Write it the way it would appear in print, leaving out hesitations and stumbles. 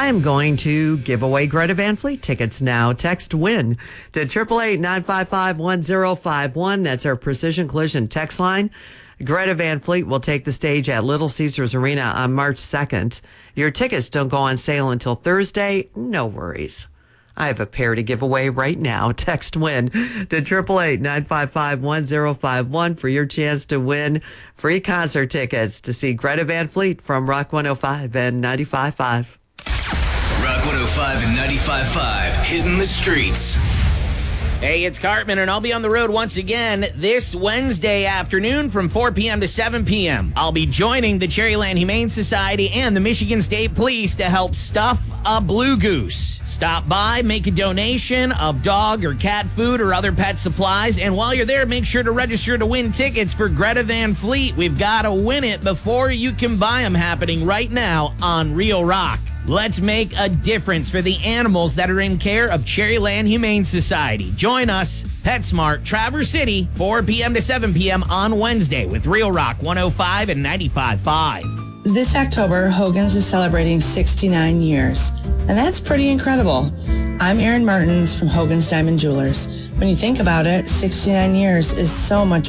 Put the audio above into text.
I'm going to give away Greta Van Fleet tickets now. Text WIN to 888-955-1051. That's our Precision Collision text line. Greta Van Fleet will take the stage at Little Caesars Arena on March 2nd. Your tickets don't go on sale until Thursday. No worries. I have a pair to give away right now. Text WIN to 888-955-1051 for your chance to win free concert tickets to see Greta Van Fleet from Rock 105 and 95.5. Rock 105 and 95.5, hitting the streets. Hey, it's Cartman, and I'll be on the road once again this Wednesday afternoon from 4 p.m. to 7 p.m. I'll be joining the Cherryland Humane Society and the Michigan State Police to help stuff a blue goose. Stop by, make a donation of dog or cat food or other pet supplies, and while you're there, make sure to register to win tickets for Greta Van Fleet. We've got to win it before you can buy them, happening right now on Real Rock. Let's make a difference for the animals that are in care of Cherryland Humane Society. Join us, PetSmart, Traverse City, 4 p.m. to 7 p.m. on Wednesday with Real Rock 105 and 95.5. This October, Hogan's is celebrating 69 years, and that's pretty incredible. I'm Erin Martins from Hogan's Diamond Jewelers. When you think about it, 69 years is so much